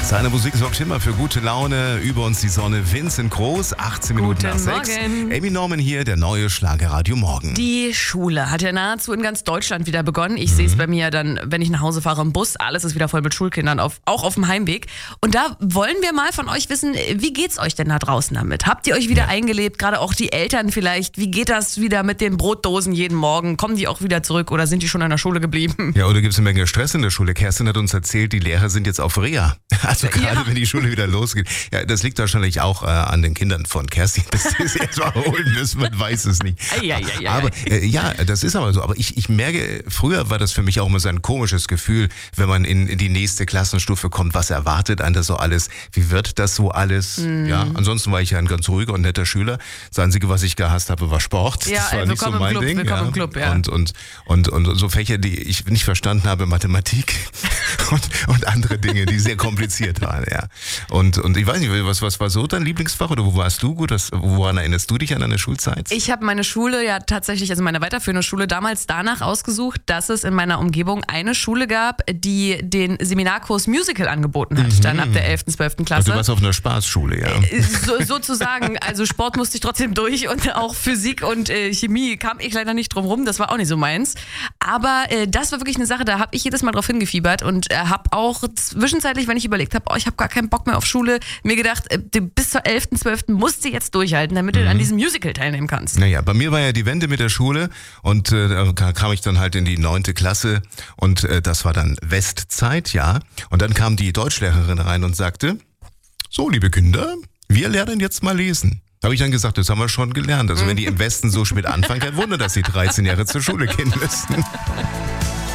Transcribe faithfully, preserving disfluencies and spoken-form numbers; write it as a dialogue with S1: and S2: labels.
S1: Seine Musik sorgt immer für gute Laune. Über uns die Sonne. Vincent Groß, achtzehn Minuten
S2: Guten
S1: nach sechs.
S2: Morgen.
S1: Amy Norman hier, der neue Schlagerradio Morgen.
S2: Die Schule hat ja nahezu in ganz Deutschland wieder begonnen. Ich mhm. sehe es bei mir dann, wenn ich nach Hause fahre im Bus. Alles ist wieder voll mit Schulkindern, auf, auch auf dem Heimweg. Und da wollen wir mal von euch wissen, wie geht's euch denn da draußen damit? Habt ihr euch wieder ja. eingelebt? Gerade auch die Eltern vielleicht. Wie geht das wieder mit den Brotdosen jeden Morgen? Kommen die auch wieder zurück oder sind die schon in der Schule geblieben?
S1: Ja, oder gibt es eine Menge Stress in der Schule? Kerstin hat uns erzählt, die Lehrer sind jetzt auf Reha. Also gerade ja. wenn die Schule wieder losgeht. Ja, das liegt wahrscheinlich auch äh, an den Kindern von Kerstin, dass sie sie jetzt mal holen müssen, man weiß es nicht.
S2: Ei, ei, ei, ei.
S1: Aber äh, ja, das ist aber so. Aber ich, ich merke, früher war das für mich auch immer so ein komisches Gefühl, wenn man in, in die nächste Klassenstufe kommt, was erwartet einen das so alles? Wie wird das so alles? Mm. Ja, ansonsten war ich ja ein ganz ruhiger und netter Schüler. Das Einzige, was ich gehasst habe, war Sport.
S2: Ja,
S1: das war
S2: ey,
S1: nicht so mein
S2: Club,
S1: Ding.
S2: Willkommen
S1: Ja.
S2: im Club, ja.
S1: Und, und, und, und so Fächer, die ich nicht verstanden habe, Mathematik und, und andere Dinge, die sehr kompliziert waren, ja. Und, und ich weiß nicht, was, was war so dein Lieblingsfach oder wo warst du gut? Was, woran erinnerst du dich an deine Schulzeit?
S2: Ich habe meine Schule ja tatsächlich, also meine weiterführende Schule damals danach ausgesucht, dass es in meiner Umgebung eine Schule gab, die den Seminarkurs Musical angeboten hat, mhm. dann ab der elften, zwölften Klasse.
S1: Also du warst auf einer Spaßschule, ja.
S2: So, sozusagen, also Sport musste ich trotzdem durch und auch Physik und äh, Chemie kam ich leider nicht drum rum, das war auch nicht so meins. Aber äh, das war wirklich eine Sache, da habe ich jedes Mal drauf hingefiebert und äh, habe auch zwischenzeitlich, wenn ich überlegt habe, oh, ich habe gar keinen Bock mehr auf Schule, mir gedacht, äh, bis zur elften, zwölften musst du jetzt durchhalten, damit mhm. du an diesem Musical teilnehmen kannst.
S1: Naja, bei mir war ja die Wende mit der Schule und äh, da kam ich dann halt in die neunte Klasse und äh, das war dann Westzeit, ja. Und dann kam die Deutschlehrerin rein und sagte, so liebe Kinder, wir lernen jetzt mal lesen. Da habe ich dann gesagt, das haben wir schon gelernt. Also wenn die im Westen so spät anfangen, kein Wunder, dass sie dreizehn Jahre zur Schule gehen müssten.